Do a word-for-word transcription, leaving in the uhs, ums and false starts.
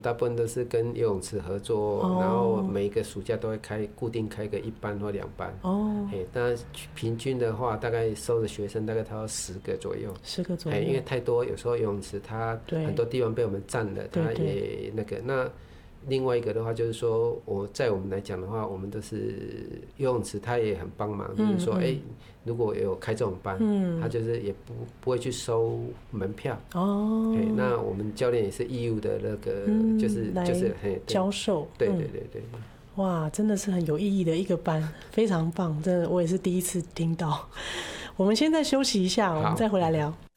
大部分都是跟游泳池合作，哦、然后每一个暑假都会开固定开个一班或两班。哦，哎，当然平均的话，大概收的学生大概他要十个左右。 十个左右。 因为太多，有时候游泳池它很多地方被我们占了，它也那个那。另外一个的话就是说，我在我们来讲的话，我们都是游泳池，它也很帮忙，嗯、就是说，哎、欸，如果有开这种班，嗯，他就是也不不会去收门票。哦，欸、那我们教练也是义务的那个，嗯、就是就是教授。 对对对对。嗯、 哇，真的是很有意义的一个班，非常棒，真的我也是第一次听到。我们现在休息一下，我们再回来聊。